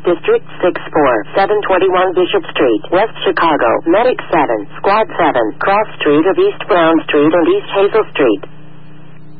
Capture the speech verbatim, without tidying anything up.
District six four, seven twenty-one Bishop Street, West Chicago, Medic seven, Squad seven, Cross Street of East Brown Street and East Hazel Street.